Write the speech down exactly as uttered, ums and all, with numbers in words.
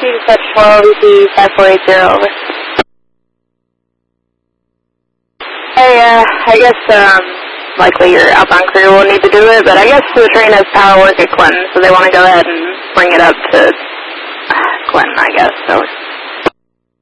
you dispatch twelve E C five four eight zero, over. Hey, uh, I guess, um, likely your outbound crew will need to do it, but I guess the train has power work at Clinton, so they want to go ahead and bring it up to Clinton, I guess, so.